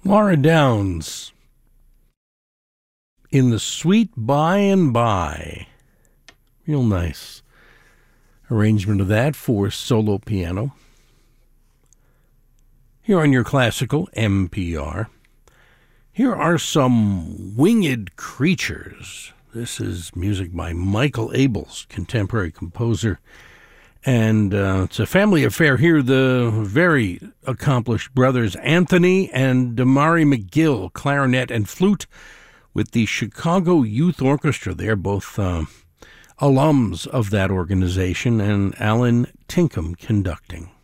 Laura Downs, In the Sweet By and By. Real nice arrangement of that for solo piano. Here on your classical NPR. Here are some Winged Creatures. This is music by Michael Abels, contemporary composer. And it's a family affair here. The very accomplished brothers Anthony and Damari McGill, clarinet and flute, with the Chicago Youth Orchestra. They're both alums of that organization, and Alan Tinkham conducting.